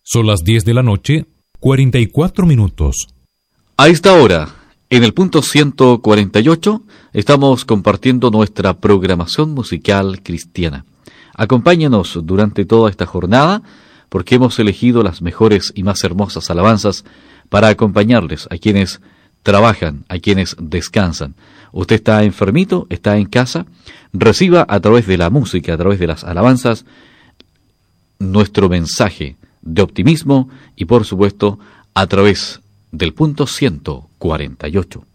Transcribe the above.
Son las 10 de la noche, 44 minutos. A esta hora, en el punto 148, estamos compartiendo nuestra programación musical cristiana. Acompáñanos durante toda esta jornada, porque hemos elegido las mejores y más hermosas alabanzas para acompañarles a quienes trabajan, a quienes descansan. Usted está enfermito, está en casa, reciba a través de la música, a través de las alabanzas, nuestro mensaje de optimismo y, por supuesto, a través del punto 148.